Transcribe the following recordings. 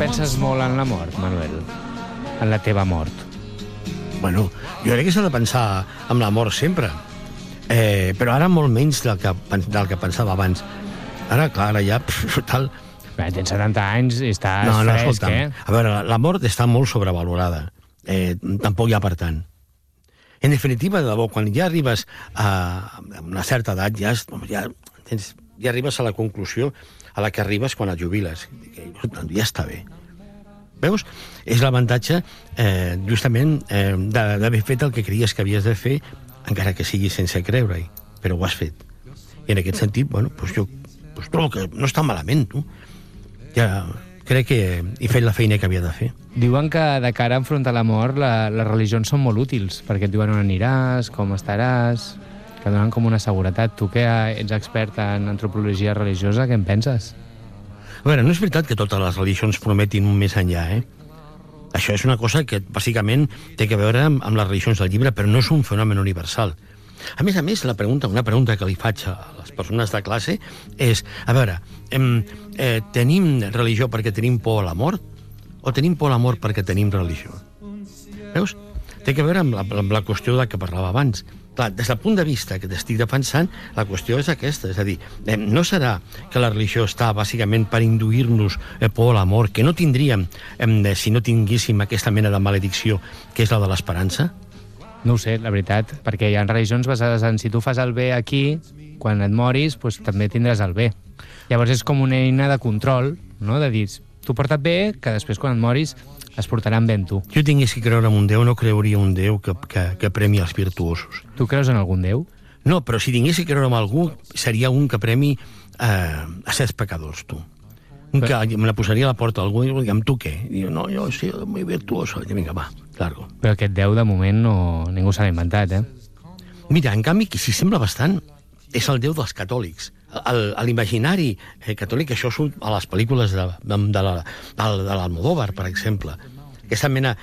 penses molt en la mort, Manuel? En la teva mort? Bueno, jo crec que s'ha de pensar en la mort sempre. Però ara molt menys del que pensava abans. Ara, clar, ara ja... Tal... Bé, tens 70 anys i estàs fresc, escolta'm. A veure, la mort està molt sobrevalorada. Tampoc hi ha per tant. En definitiva, de debò, quan ja arribes a una certa edat, ja arribes a la conclusió a la que arribes quan et jubiles. Ja està bé. Veus? És l'avantatge, justament, d'haver fet el que creies que havies de fer, encara que sigui sense creure-hi, però ho has fet. I en aquest sentit, bueno, jo trobo que no està malament, tu. Ja crec que he fet la feina que havia de fer. Diuen que de cara a enfrontar la mort les religions són molt útils, perquè et diuen on aniràs, com estaràs, que donen com una seguretat. Tu que ets expert en antropologia religiosa, què en penses? A veure, no és veritat que totes les religions prometin un més enllà, Això és una cosa que, bàsicament, té a veure amb les religions del llibre, però no és un fenomen universal. A més, una pregunta que li faig a les persones de classe és, a veure, tenim religió perquè tenim por a la mort? O tenim por a la mort perquè tenim religió? Veus? Té a veure amb la qüestió de què parlava abans. Clar, des del punt de vista que t'estic defensant, la qüestió és aquesta, és a dir, no serà que la religió està bàsicament per induir-nos por a la mort, que no tindríem si no tinguéssim aquesta mena de maledicció, que és la de l'esperança? No ho sé, la veritat, perquè hi ha religions basades en si tu fas el bé aquí, quan et moris, doncs també tindràs el bé. Llavors és com una eina de control, no? De dir, tu porta't bé, que després quan et moris es portaran bé amb tu. Jo tingués que creure en un Déu, no creuria un Déu que premi els virtuosos. Tu creus en algun Déu? No, però si tingués que creure en algú, seria un que premi a certs pecadors, tu. Un que me la posaria a la porta a algú i diu, amb tu què? I diu, no, jo soy muy virtuoso. I vinga, va, largo. Però aquest Déu, de moment, ningú se l'ha inventat, Mira, en canvi, qui s'hi sembla bastant és el Déu dels catòlics. A l'imaginari catòlic, això surt a les pel·lícules de l'Almodóvar, per exemple. Aquesta mena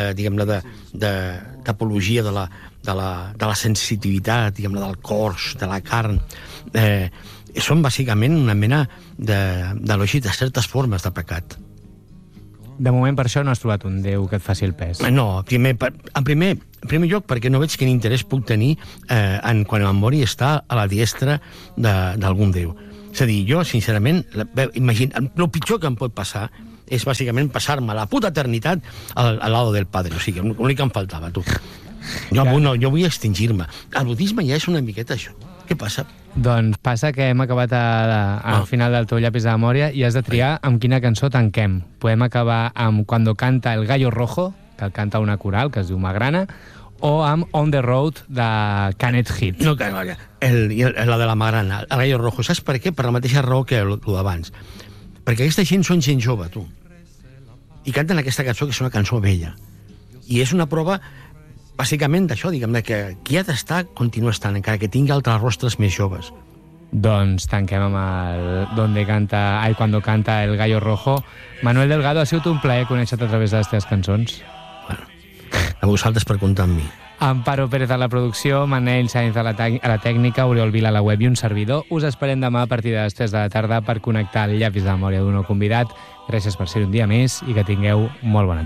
d'apologia de la sensitivitat, diguem-ne, del cos, de la carn. Són bàsicament una mena d'elogi de certes formes de pecat. De moment, per això no has trobat un Déu que et faci el pes. No, en primer lloc, perquè no veig quin interès puc tenir quan em mori estar a la diestra d'algun Déu. És a dir, jo, sincerament, el pitjor que em pot passar és bàsicament passar-me la puta eternitat al lado del Padre. O sigui, l'únic que em faltava, tu. Jo vull extingir-me. El budisme ja és una miqueta això. Què passa? Doncs passa que hem acabat al final del teu llapis de memòria i has de triar amb quina cançó tanquem. Podem acabar amb Cuando canta el gallo rojo, que el canta una coral, que es diu Magrana, o amb On the Road, de Canet Hit. No, la de la Magrana, el gallo rojo. Saps per què? Per la mateixa raó que el d'abans. Perquè aquesta gent són gent jove, tu. I canten aquesta cançó, que és una cançó vella. I és una prova bàsicament d'això, diguem-ne, que qui ha d'estar continua estant, encara que tingui altres rostres més joves. Doncs tanquem amb el Cuando canta el gallo rojo. Manuel Delgado, ha sigut un plaer conèixer-te a través de les teves cançons. Bueno, a vosaltres per comptar amb mi. Amparo Pérez a la producció, Manel Sainz a la tècnica, Oriol Vila a la web i un servidor. Us esperem demà a partir de les 3 de la tarda per connectar el llapis de memòria d'un nou convidat. Gràcies per ser un dia més i que tingueu molt bona tarda.